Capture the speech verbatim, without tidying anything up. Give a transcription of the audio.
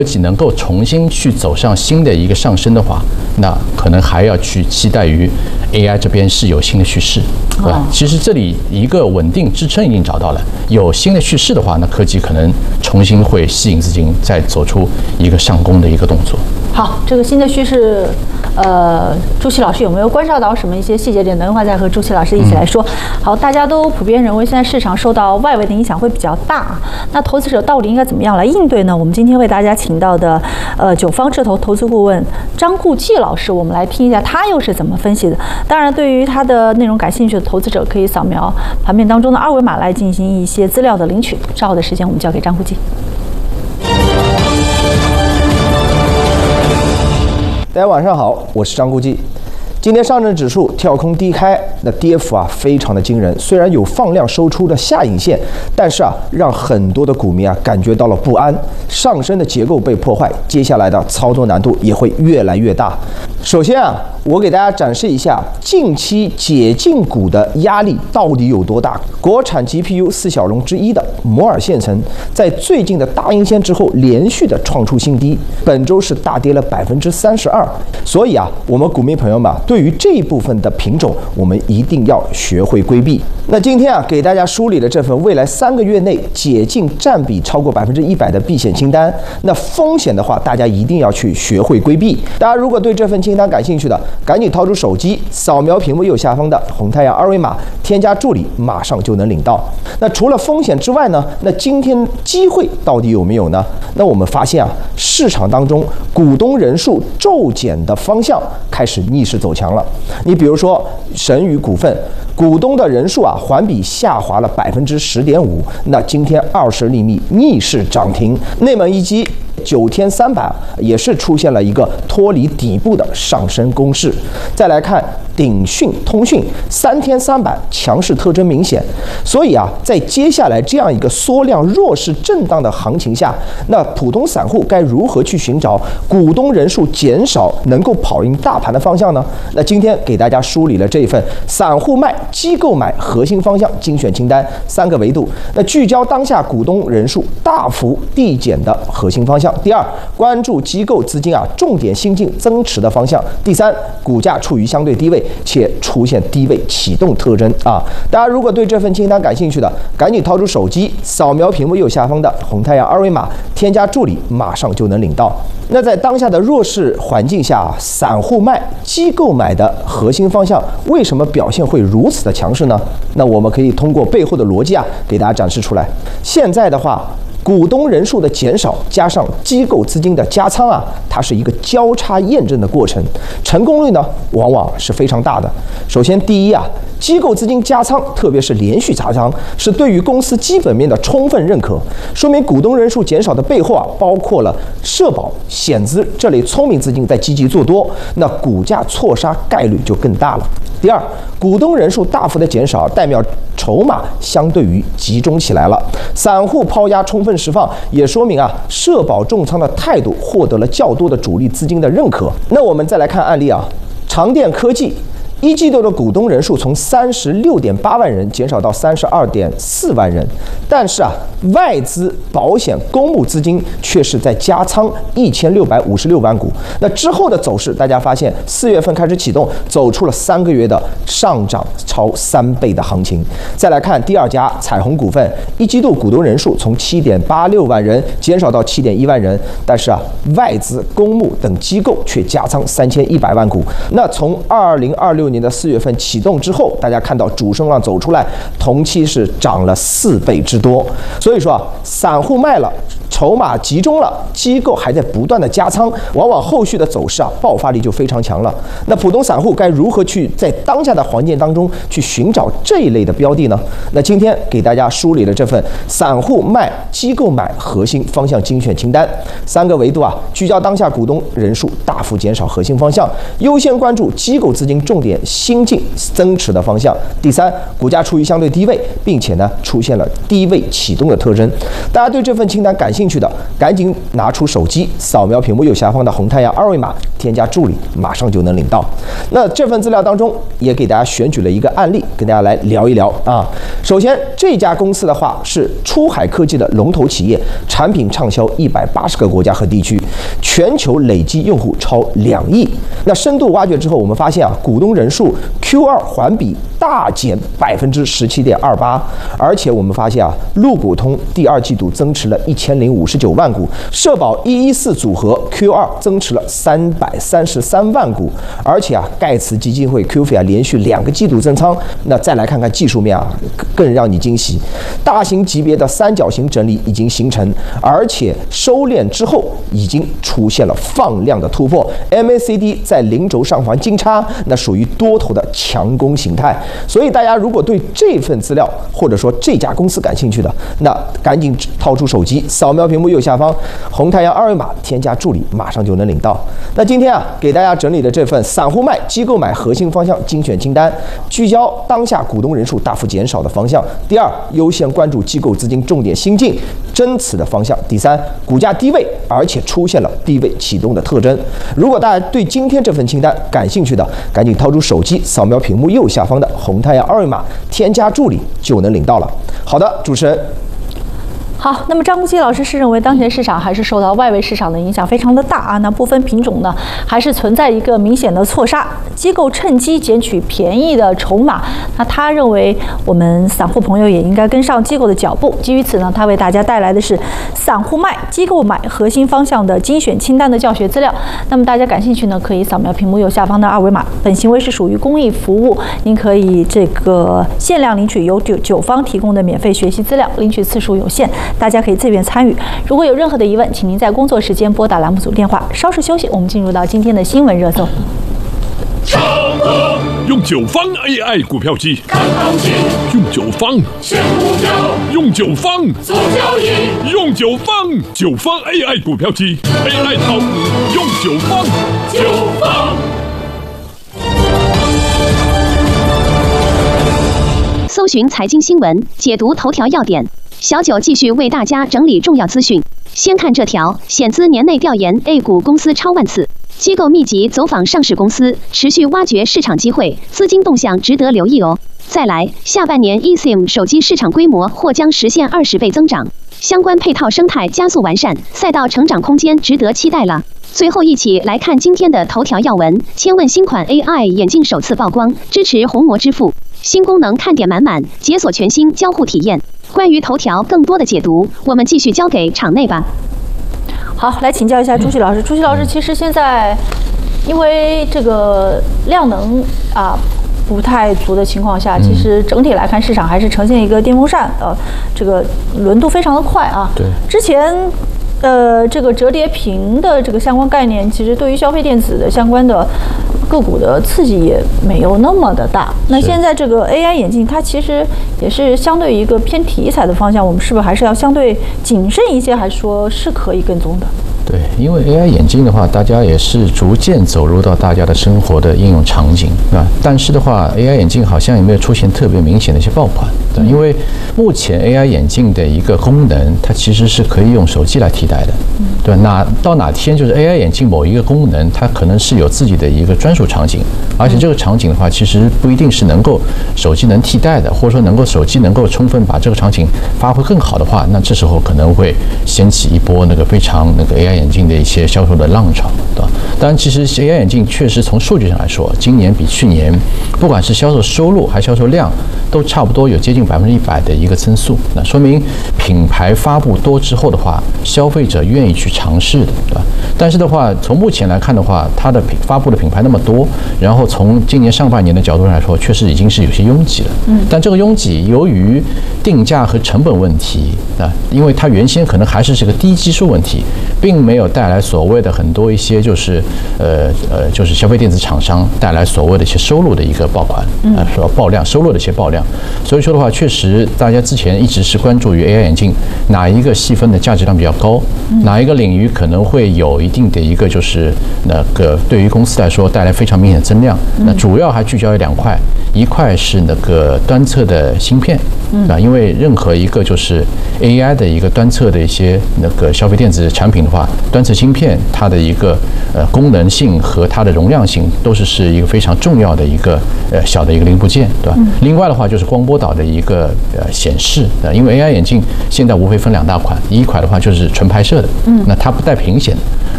科技能够重新去走上新的一个上升的话，那可能还要去期待于 A I 这边是有新的趋势，对吧？哦、其实这里一个稳定支撑已经找到了，有新的趋势的话，那科技可能重新会吸引资金，再走出一个上攻的一个动作。 好，这个新的趋势，呃，朱琦老师有没有观察到什么一些细节点？等一会儿再和朱琦老师一起来说。嗯、好，大家都普遍认为现在市场受到外围的影响会比较大，那投资者到底应该怎么样来应对呢？我们今天为大家请到的呃九方智投投资顾问张顾忌老师，我们来听一下他又是怎么分析的。当然，对于他的内容感兴趣的投资者，可以扫描盘面当中的二维码来进行一些资料的领取。稍后的时间，我们交给张顾忌。 大家晚上好，我是张顾忌。今天上证指数跳空低开，那跌幅啊非常的惊人。虽然有放量收出的下影线，但是啊让很多的股民啊感觉到了不安，上升的结构被破坏，接下来的操作难度也会越来越大。首先啊，我给大家展示一下近期解禁股的压力到底有多大。国产 G P U 四小龙之一的摩尔线程，在最近的大阴线之后，连续的创出新低，本周是大跌了百分之三十二。所以啊，我们股民朋友们对于这一部分的品种，我们一定要学会规避。那今天啊，给大家梳理了这份未来三个月内解禁占比超过百分之一百的避险清单。那风险的话，大家一定要去学会规避。大家如果对这份清单感兴趣的，赶紧掏出手机，扫描屏幕右下方的红太阳二维码，添加助理，马上就能领到。那除了风险之外呢，那今天机会到底有没有呢？那我们发现啊，市场当中股东人数骤减的方向开始逆势走强了。你比如说神宇股份，股东的人数啊环比下滑了百分之十点五，那今天二十厘米逆势涨停。内蒙一击九天三板也是出现了一个脱离底部的上升攻势。再来看鼎讯通讯三天三板强势特征明显，所以啊，在接下来这样一个缩量弱势震荡的行情下，那普通散户该如何去寻找股东人数减少能够跑赢大盘的方向呢？那今天给大家梳理了这份散户卖、机构买核心方向精选清单三个维度，那聚焦当下股东人数大幅递减的核心方向。第二，关注机构资金啊重点新进增持的方向。第三，股价处于相对低位且出现低位启动特征啊。大家如果对这份清单感兴趣的，赶紧掏出手机，扫描屏幕右下方的红太阳二维码，添加助理，马上就能领到。那在当下的弱势环境下，散户卖、机构买的核心方向为什么表现会如此的强势呢？那我们可以通过背后的逻辑啊，给大家展示出来。现在的话，股东人数的减少加上机构资金的加仓啊，它是一个交叉验证的过程，成功率呢往往是非常大的。首先，第一啊，机构资金加仓，特别是连续加仓，是对于公司基本面的充分认可，说明股东人数减少的背后啊，包括了社保、险资这类聪明资金在积极做多，那股价错杀概率就更大了。第二，股东人数大幅的减少，代表筹码相对于集中起来了，散户抛压充分释放，也说明啊，社保重仓的态度获得了较多的主力资金的认可。那我们再来看案例啊，长电科技。一季度的股东人数从三十六点八万人减少到三十二点四万人，但是啊，外资、保险、公募资金却是在加仓一千六百五十六万股。那之后的走势，大家发现四月份开始启动，走出了三个月的上涨超三倍的行情。再来看第二家彩虹股份，一季度股东人数从七点八六万人减少到七点一万人，但是啊，外资、公募等机构却加仓三千一百万股。那从二零二六年的四月份启动之后，大家看到主升浪走出来，同期是涨了四倍之多。所以说啊，散户卖了，筹码集中了，机构还在不断的加仓，往往后续的走势啊，爆发力就非常强了。那普通散户该如何去在当下的环境当中去寻找这一类的标的呢？那今天给大家梳理了这份散户卖、机构买核心方向精选清单三个维度啊，聚焦当下股东人数大幅减少核心方向，优先关注机构资金重点新进增持的方向。第三，股价处于相对低位，并且呢出现了低位启动的特征。大家对这份清单感兴趣趣的，赶紧拿出手机，扫描屏幕右下方的红太阳二维码，添加助理，马上就能领到。那这份资料当中也给大家选举了一个案例，跟大家来聊一聊啊。首先，这家公司的话是出海科技的龙头企业，产品畅销一百八十个国家和地区，全球累计用户超两亿。那深度挖掘之后，我们发现啊，股东人数 Q 二环比大减百分之十七点二八，而且我们发现啊，陆股通第二季度增持了一千零五十九万股，社保一一四组合 Q 二增持了三百三十三万股，而且啊，盖茨基金会 Q 费啊连续两个季度增仓。那再来看看技术面啊，更让你惊喜，大型级别的三角形整理已经形成，而且收敛之后已经出现了放量的突破 ，M A C D 在零轴上方金叉，那属于多头的强攻形态。所以大家如果对这份资料或者说这家公司感兴趣的，那赶紧掏出手机，扫描屏幕右下方红太阳二维码，添加助理，马上就能领到。那今天啊，给大家整理的这份散户卖、机构买核心方向精选清单，聚焦当下股东人数大幅减少的方向；第二，优先关注机构资金重点新进增持的方向；第三，股价低位而且出现了低位启动的特征。如果大家对今天这份清单感兴趣的，赶紧掏出手机，扫描屏幕右下方的红太阳二维码，添加助理就能领到了。好的，主持人。 好，那么张国基老师是认为当前市场还是受到外围市场的影响非常的大啊，那部分品种呢还是存在一个明显的错杀，机构趁机捡取便宜的筹码。那他认为我们散户朋友也应该跟上机构的脚步。基于此呢，他为大家带来的是散户卖、机构买核心方向的精选清单的教学资料。那么大家感兴趣呢，可以扫描屏幕右下方的二维码。本行为是属于公益服务，您可以这个限量领取由九九方提供的免费学习资料，领取次数有限。大家可以自愿参与。如果有任何的疑问，请您在工作时间拨打栏目组电话。稍事休息，我们进入到今天的新闻热搜。 用九方 A I 股票机看行情， 用九方选股票， 用九方做交易， 用九方九方 A I 股票机 A I 炒股用九方九方。 搜寻财经新闻，解读头条要点。小九继续为大家整理重要资讯。先看这条：险资年内调研 A 股公司超万次，机构密集走访上市公司，持续挖掘市场机会，资金动向值得留意哦。再来，下半年 eSIM 手机市场规模或将实现二十倍增长，相关配套生态加速完善，赛道成长空间值得期待了。最后一起来看今天的头条要闻：千问新款 A I 眼镜首次曝光，支持虹膜支付，新功能看点满满，解锁全新交互体验。关于头条更多的解读，我们继续交给场内吧。 好，来请教一下朱熹老师。朱熹老师，其实现在因为这个量能啊不太足的情况下，其实整体来看市场还是呈现一个电风扇，呃，这个轮度非常的快啊。 对， 之前。呃，这个折叠屏的这个相关概念，其实对于消费电子的相关的个股的刺激也没有那么的大。那现在这个 A I 眼镜，它其实也是相对于一个偏题材的方向，我们是不是还是要相对谨慎一些，还是说是可以跟踪的？ 对，因为 A I 眼镜的话，大家也是逐渐走入到大家的生活的应用场景啊。但是的话 ，A I 眼镜好像也没有出现特别明显的一些爆款。对，因为目前 A I 眼镜的一个功能，它其实是可以用手机来替代的。对，哪到哪天就是 A I 眼镜某一个功能，它可能是有自己的一个专属场景，而且这个场景的话，其实不一定是能够手机能替代的，或者说能够手机能够充分把这个场景发挥更好的话，那这时候可能会掀起一波那个非常那个 A I 眼镜的一些销售的浪潮，对吧？当然，其实 A I 眼镜确实从数据上来说，今年比去年，不管是销售收入还是销售量，都差不多有接近百分之一百的一个增速。那说明品牌发布多之后的话，消费者愿意去尝试的，对吧？但是的话，从目前来看的话，它的品发布的品牌那么多，然后从今年上半年的角度上来说，确实已经是有些拥挤了。嗯，但这个拥挤由于定价和成本问题啊，因为它原先可能还是这个低基数问题，并没有带来所谓的很多一些就是呃呃就是消费电子厂商带来所谓的一些收入的一个爆款啊，说爆量收入的一些爆量。所以说的话，确实大家之前一直是关注于 A I 眼镜哪一个细分的价值量比较高，哪一个领域可能会有一定的一个就是那个对于公司来说带来非常明显的增量。那主要还聚焦于两块，一块是那个端侧的芯片，啊，因为任何一个就是 A I 的一个端侧的一些那个消费电子产品的话，端侧芯片它的一个呃功能性和它的容量性都是是一个非常重要的一个呃小的一个零部件，对吧？另外的话就是光波导的一个呃显示，呃，因为 A I 眼镜现在无非分两大款，一款的话就是纯拍摄的，嗯，那它不带屏显的。